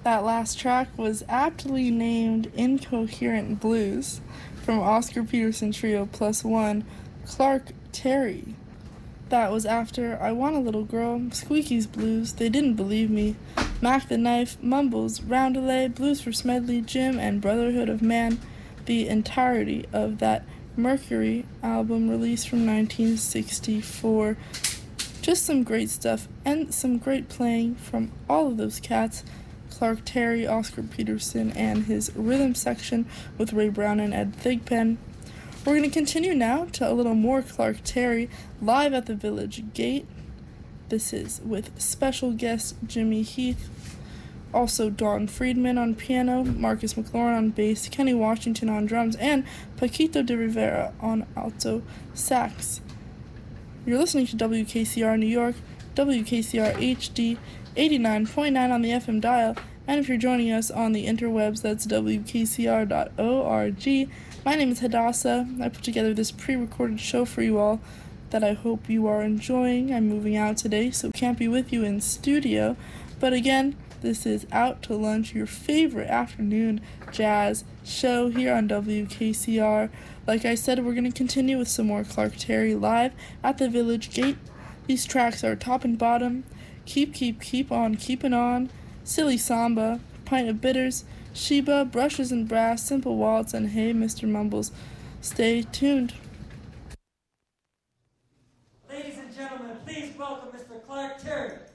That last track was aptly named Incoherent Blues from Oscar Peterson Trio plus one, Clark Terry. That was after I Want a Little Girl, Squeaky's Blues, They Didn't Believe Me, Mac the Knife, Mumbles, Roundelay, Blues for Smedley, Jim, and Brotherhood of Man, the entirety of that Mercury album released from 1964. Just some great stuff and some great playing from all of those cats. Clark Terry, Oscar Peterson, and his rhythm section with Ray Brown and Ed Thigpen. We're going to continue now to a little more Clark Terry live at the Village Gate. This is with special guest Jimmy Heath, also Don Friedman on piano, Marcus McLaurin on bass, Kenny Washington on drums, and Paquito de Rivera on alto sax. You're listening to WKCR New York, WKCR HD 89.9 on the FM dial, and if you're joining us on the interwebs, that's WKCR.org. My name is Hadassah. I put together this pre-recorded show for you all that I hope you are enjoying. I'm moving out today, so can't be with you in studio. But again, this is Out to Lunch, your favorite afternoon jazz show here on WKCR. Like I said, we're going to continue with some more Clark Terry live at the Village Gate. These tracks are Top and Bottom, Keep on Keepin' On, Silly Samba, Pint of Bitters, Sheba, Brushes and Brass, Simple Waltz, and Hey Mr. Mumbles. Stay tuned. Ladies and gentlemen, please welcome Mr. Clark Terry.